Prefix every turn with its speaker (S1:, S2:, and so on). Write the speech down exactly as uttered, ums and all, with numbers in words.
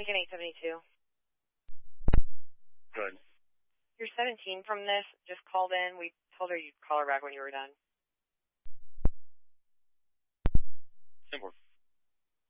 S1: Lincoln eight seventy-two.
S2: Good.
S1: You're seventeen from this. Just called in. We told her you'd call her back when you were done.